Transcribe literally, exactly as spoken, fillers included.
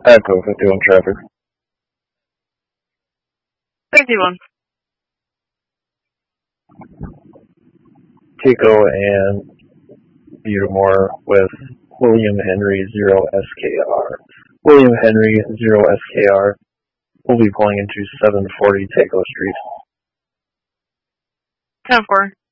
Echo fifty-one traffic. fifty-one. Tico and Butamore with William Henry zero S K R. William Henry zero S K R will be pulling into seven forty Tico Street. ten four.